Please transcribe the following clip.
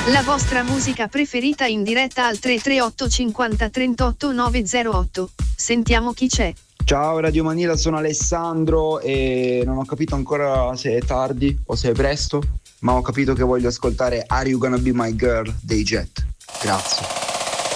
La vostra musica preferita in diretta al 338 50 38 908. Sentiamo chi c'è. Ciao Radio Manila, sono Alessandro e non ho capito ancora se è tardi o se è presto, ma ho capito che voglio ascoltare Are You Gonna Be My Girl dei Jet. Grazie.